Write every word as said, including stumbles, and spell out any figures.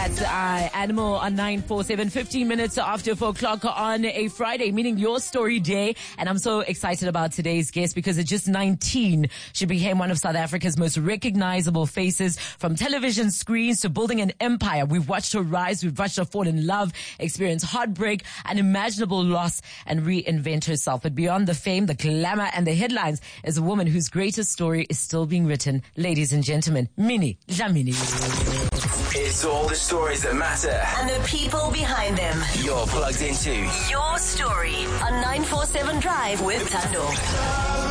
That's uh, Animal on nine four seven, fifteen minutes after four o'clock on a Friday, meaning your story day. And I'm so excited about today's guest because at just nineteen, she became one of South Africa's most recognizable faces. From television screens to building an empire, we've watched her rise, we've watched her fall in love, experience heartbreak, unimaginable loss, and reinvent herself. But beyond the fame, the glamour, and the headlines is a woman whose greatest story is still being written. Ladies and gentlemen, Minnie Dlamini. It's all the stories that matter and the people behind them. You're plugged into Your Story on nine four seven Drive with Tando.